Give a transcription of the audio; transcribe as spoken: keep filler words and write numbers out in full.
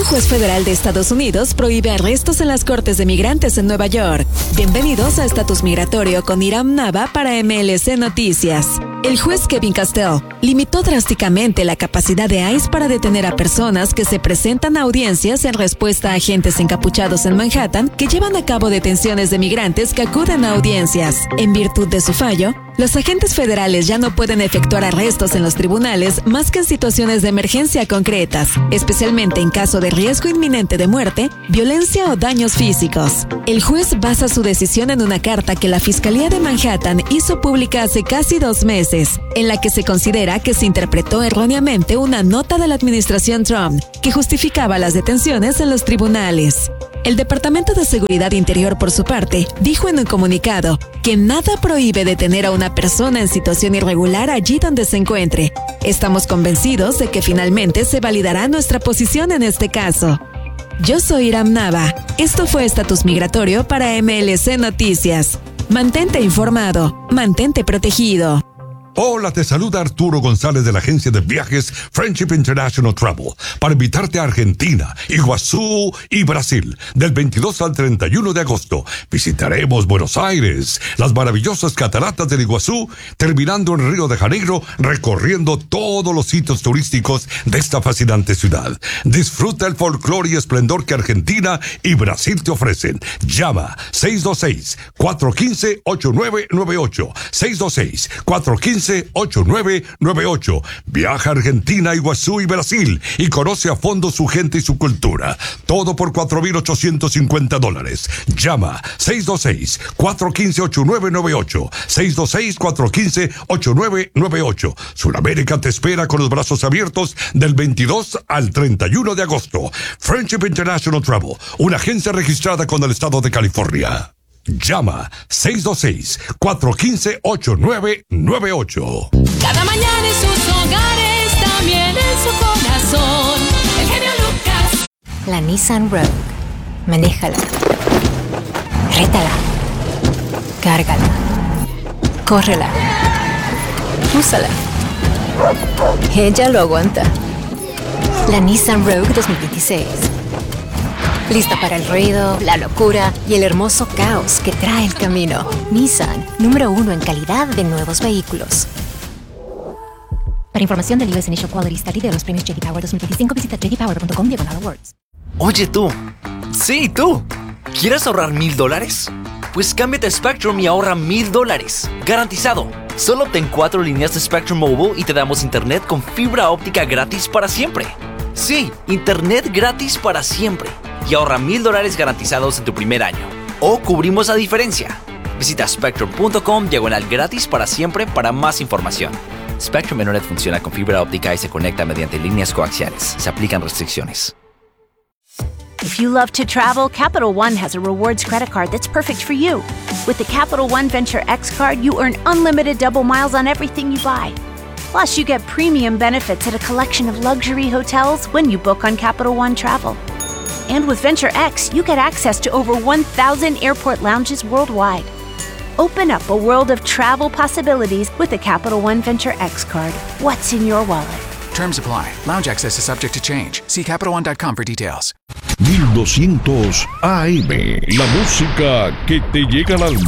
juez federal de Estados Unidos prohíbe arrestos en las cortes de migrantes en Nueva York. Bienvenidos a Estatus Migratorio con Iram Nava para M L C Noticias. El juez Kevin Castell limitó drásticamente la capacidad de ICE para detener a personas que se presentan a audiencias en respuesta a agentes encapuchados en Manhattan que llevan a cabo detenciones de migrantes que acuden a audiencias. En virtud de su fallo, los agentes federales ya no pueden efectuar arrestos en los tribunales más que en situaciones de emergencia concretas, especialmente en caso de riesgo inminente de muerte, violencia o daños físicos. El juez basa su decisión en una carta que la Fiscalía de Manhattan hizo pública hace casi dos meses, en la que se considera que se interpretó erróneamente una nota de la administración Trump que justificaba las detenciones en los tribunales. El Departamento de Seguridad Interior, por su parte, dijo en un comunicado que nada prohíbe detener a una persona en situación irregular allí donde se encuentre. Estamos convencidos de que finalmente se validará nuestra posición en este caso. Yo soy Iram Nava. Esto fue Estatus Migratorio para M L C Noticias. Mantente informado, mantente protegido. Hola, te saluda Arturo González de la agencia de viajes Friendship International Travel para invitarte a Argentina, Iguazú y Brasil del veintidós al treinta y uno de agosto. Visitaremos Buenos Aires, las maravillosas cataratas del Iguazú, terminando en Río de Janeiro, recorriendo todos los sitios turísticos de esta fascinante ciudad. Disfruta el folclore y esplendor que Argentina y Brasil te ofrecen. Llama seis dos seis, cuatro uno cinco, ocho nueve nueve ocho, seis dos seis, cuatro uno cinco, ocho nueve nueve ocho. Viaja a Argentina, Iguazú y Brasil y conoce a fondo su gente y su cultura. Todo por cuatro mil ochocientos cincuenta dólares. Llama seis dos seis, cuatro uno cinco, ocho nueve nueve ocho. seis dos seis, cuatro uno cinco, ocho nueve nueve ocho. Sudamérica te espera con los brazos abiertos del veintidós al treinta y uno de agosto. Friendship International Travel, una agencia registrada con el estado de California. Llama seis dos seis, cuatro uno cinco, ocho nueve nueve ocho. Cada mañana en sus hogares, también en su corazón. El genio Lucas. La Nissan Rogue. Manéjala. Rétala. Cárgala. Córrela. Úsala. Ella lo aguanta. La Nissan Rogue dos mil veintiséis. Lista para el ruido, la locura y el hermoso caos que trae el camino. Nissan, número uno en calidad de nuevos vehículos. Para información del U S Initial Quality Study de los premios J D Power dos mil veinticinco, visita j d power punto com diagonal awards. Oye tú, sí tú, ¿quieres ahorrar mil dólares? Pues cámbiate a Spectrum y ahorra mil dólares, garantizado. Solo obtén cuatro líneas de Spectrum Mobile y te damos internet con fibra óptica gratis para siempre. Sí, internet gratis para siempre. Y ahorra mil dólares garantizados en tu primer año. O cubrimos la diferencia. Visita spectrum punto com diagonal gratis para siempre para más información. Spectrum Internet funciona con fibra óptica y se conecta mediante líneas coaxiales. Se aplican restricciones. If you love to travel, Capital One has a rewards credit card that's perfect for you. With the Capital One Venture X card, you earn unlimited double miles on everything you buy. Plus, you get premium benefits at a collection of luxury hotels when you book on Capital One Travel. And with Venture X, you get access to over one thousand airport lounges worldwide. Open up a world of travel possibilities with the Capital One Venture X card. What's in your wallet? Terms apply. Lounge access is subject to change. See Capital One dot com for details. mil doscientos A M, la música que te llega al alma.